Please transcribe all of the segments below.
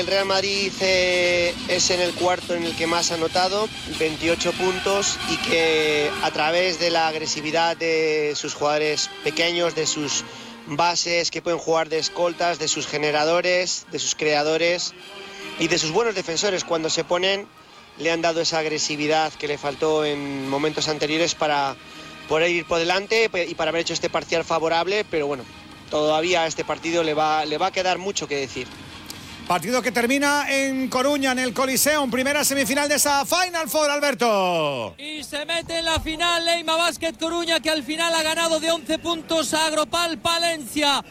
El Real Madrid es en el cuarto en el que más ha anotado, 28 puntos, y que a través de la agresividad de sus jugadores pequeños, de sus bases que pueden jugar de escoltas, de sus generadores, de sus creadores y de sus buenos defensores, cuando se ponen, le han dado esa agresividad que le faltó en momentos anteriores para poder ir por delante y para haber hecho este parcial favorable, pero bueno, todavía a este partido le va a quedar mucho que decir. Partido que termina en Coruña, en el Coliseum, primera semifinal de esa Final Four, Alberto. Y se mete en la final Leima Basket Coruña, que al final ha ganado de 11 puntos a Agropal Palencia,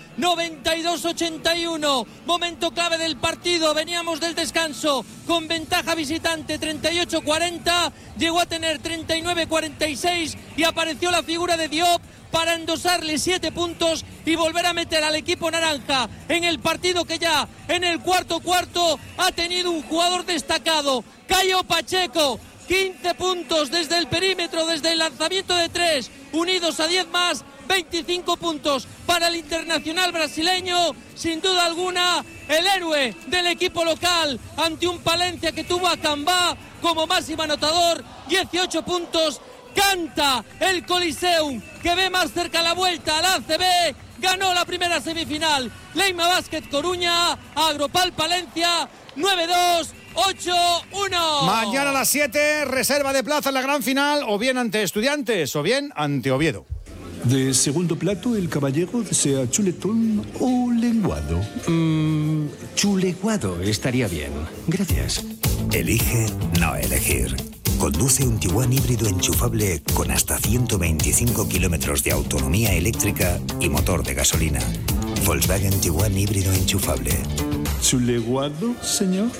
92-81. Momento clave del partido, veníamos del descanso con ventaja visitante 38-40, llegó a tener 39-46 y apareció la figura de Diop para endosarle 7 puntos y volver a meter al equipo naranja en el partido, que ya en el cuarto ha tenido un jugador destacado, Caio Pacheco. 15 puntos desde el perímetro, desde el lanzamiento de 3, unidos a 10 más, 25 puntos para el internacional brasileño. Sin duda alguna, el héroe del equipo local ante un Palencia que tuvo a Cambá como máximo anotador, 18 puntos. Canta el Coliseum, que ve más cerca la vuelta al ACB. Ganó la primera semifinal Leima Basket Coruña, Agropal Palencia, 9-2, 8-1. Mañana a las 7, reserva de plaza en la gran final, o bien ante Estudiantes o bien ante Oviedo. De segundo plato, el caballero desea chuletón o lenguado. Chuleguado estaría bien. Gracias. Elige no elegir. Conduce un Tiguan híbrido enchufable con hasta 125 kilómetros de autonomía eléctrica y motor de gasolina. Volkswagen Tiguan híbrido enchufable. ¿Chuleguado, señor?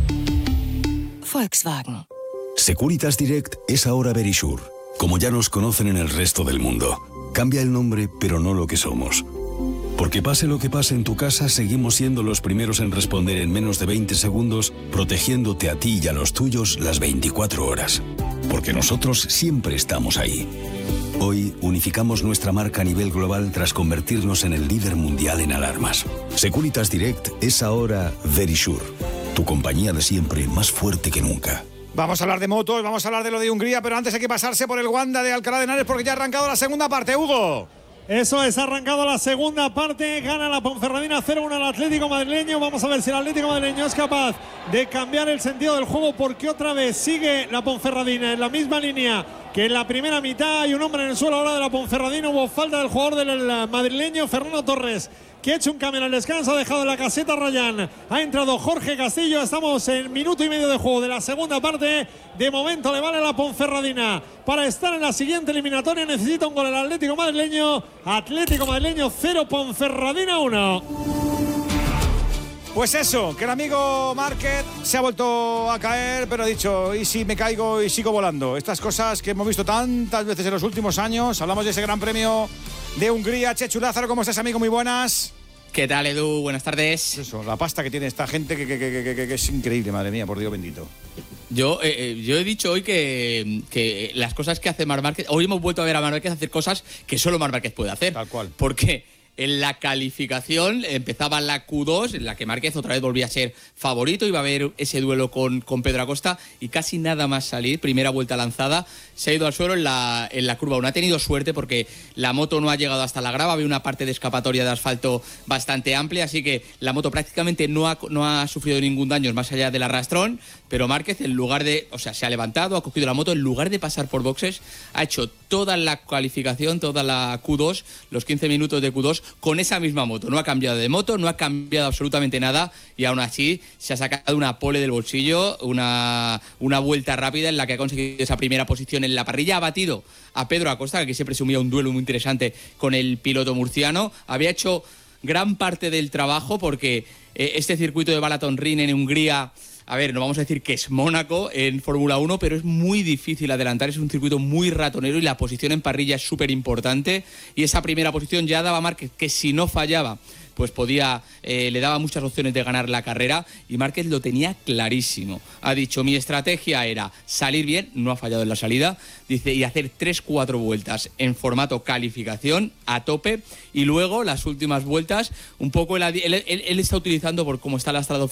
Volkswagen. Securitas Direct es ahora Verisure, como ya nos conocen en el resto del mundo. Cambia el nombre, pero no lo que somos. Porque pase lo que pase en tu casa, seguimos siendo los primeros en responder en menos de 20 segundos, protegiéndote a ti y a los tuyos las 24 horas. Porque nosotros siempre estamos ahí. Hoy unificamos nuestra marca a nivel global tras convertirnos en el líder mundial en alarmas. Securitas Direct es ahora Verisure, tu compañía de siempre, más fuerte que nunca. Vamos a hablar de motos, vamos a hablar de lo de Hungría, pero antes hay que pasarse por el Wanda de Alcalá de Henares porque ya ha arrancado la segunda parte, Hugo. Eso es, ha arrancado la segunda parte, gana la Ponferradina 0-1 al Atlético madrileño. Vamos a ver si el Atlético madrileño es capaz de cambiar el sentido del juego, porque otra vez sigue la Ponferradina en la misma línea que en la primera mitad. Hay un hombre en el suelo ahora de la Ponferradina, hubo falta del jugador del madrileño, Fernando Torres, que ha hecho un cambio en el descanso, ha dejado en la caseta Rayán, ha entrado Jorge Castillo. Estamos en minuto y medio de juego de la segunda parte. De momento le vale a la Ponferradina para estar en la siguiente eliminatoria. Necesita un gol el Atlético madrileño. Atlético madrileño 0, Ponferradina 1. Pues eso, que el amigo Márquez se ha vuelto a caer, pero ha dicho, ¿y si me caigo y sigo volando? Estas cosas que hemos visto tantas veces en los últimos años. Hablamos de ese gran premio de Hungría. Chechu Lázaro, ¿cómo estás, amigo? Muy buenas. ¿Qué tal, Edu? Buenas tardes. Eso, la pasta que tiene esta gente que es increíble, madre mía, por Dios bendito. Yo he dicho hoy que las cosas que hace Marc Márquez... Hoy hemos vuelto a ver a Marc Márquez hacer cosas que solo Marc Márquez puede hacer. Tal cual. Porque en la calificación empezaba la Q2, en la que Márquez otra vez volvía a ser favorito. Iba a haber ese duelo con Pedro Acosta y casi nada más salir. Primera vuelta lanzada, se ha ido al suelo en la curva 1. Ha tenido suerte porque la moto no ha llegado hasta la grava. Había una parte de escapatoria de asfalto bastante amplia, así que la moto prácticamente no ha sufrido ningún daño más allá del arrastrón. Pero Márquez, en lugar de... O sea, se ha levantado, ha cogido la moto, en lugar de pasar por boxes, ha hecho toda la calificación, toda la Q2, los 15 minutos de Q2, con esa misma moto. No ha cambiado de moto, no ha cambiado absolutamente nada y aún así se ha sacado una pole del bolsillo, una vuelta rápida en la que ha conseguido esa primera posición en la parrilla. Ha batido a Pedro Acosta, que siempre presumía un duelo muy interesante con el piloto murciano. Había hecho gran parte del trabajo porque este circuito de Balaton Ring en Hungría... A ver, no vamos a decir que es Mónaco en Fórmula 1, pero es muy difícil adelantar, es un circuito muy ratonero y la posición en parrilla es súper importante. Y esa primera posición ya daba Márquez que si no fallaba, pues le daba muchas opciones de ganar la carrera y Márquez lo tenía clarísimo. Ha dicho, mi estrategia era salir bien, no ha fallado en la salida, dice, y hacer 3-4 vueltas en formato calificación a tope y luego las últimas vueltas un poco él está utilizando por cómo está lastrado